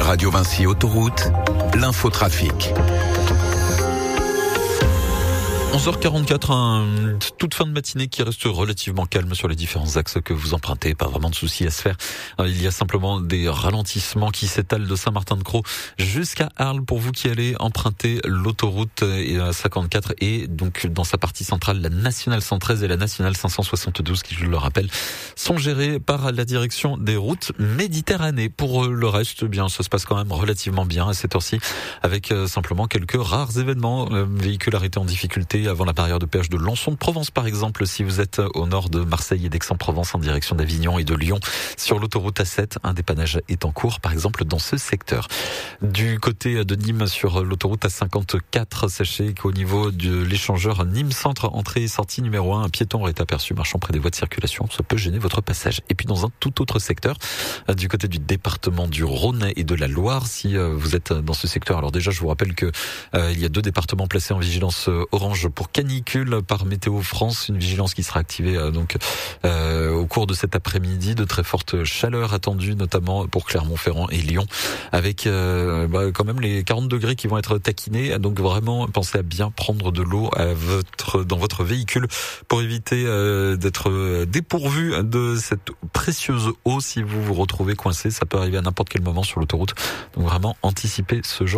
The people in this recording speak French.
Radio Vinci Autoroute, l'infotrafic. 11h44, toute fin de matinée qui reste relativement calme sur les différents axes que vous empruntez. Pas vraiment de soucis à se faire. Il y a simplement des ralentissements qui s'étalent de Saint-Martin-de-Crau jusqu'à Arles pour vous qui allez emprunter l'autoroute 54 et donc dans sa partie centrale, la nationale 113 et la nationale 572 qui, je le rappelle, sont gérées par la direction des routes Méditerranée. Pour le reste, bien, ça se passe quand même relativement bien à cette heure-ci avec simplement quelques rares événements. Véhicules arrêtés en difficulté avant la barrière de péage de Lançon de Provence par exemple, si vous êtes au nord de Marseille et d'Aix-en-Provence en direction d'Avignon et de Lyon sur l'autoroute A7, un dépannage est en cours par exemple dans ce secteur. Du côté de Nîmes sur l'autoroute A54, sachez qu'au niveau de l'échangeur Nîmes Centre, entrée et sortie numéro 1, un piéton aurait été aperçu marchant près des voies de circulation, ça peut gêner votre passage. Et puis dans un tout autre secteur, du côté du département du Rhône et de la Loire, si vous êtes dans ce secteur, alors déjà je vous rappelle que il y a 2 départements placés en vigilance orange pour canicule par Météo France, une vigilance qui sera activée au cours de cet après-midi. De très fortes chaleurs attendues notamment pour Clermont-Ferrand et Lyon avec quand même les 40 degrés qui vont être taquinés, donc vraiment pensez à bien prendre de l'eau dans votre véhicule pour éviter d'être dépourvu de cette précieuse eau si vous vous retrouvez coincé. Ça peut arriver à n'importe quel moment sur l'autoroute, donc vraiment anticipez ce genre